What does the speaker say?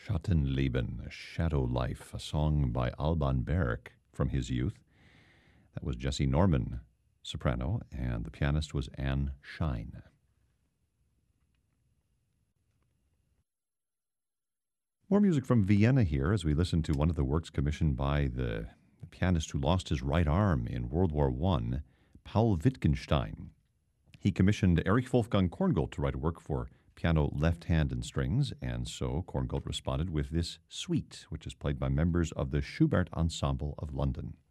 Schattenleben, Shadow Life, a song by Alban Berg from his youth. That was Jesse Norman, soprano, and the pianist was Anne Shine. More music from Vienna here as we listen to one of the works commissioned by the pianist who lost his right arm in World War I, Paul Wittgenstein. He commissioned Erich Wolfgang Korngold to write a work for piano, left hand, and strings, and so Korngold responded with this suite, which is played by members of the Schubert Ensemble of London.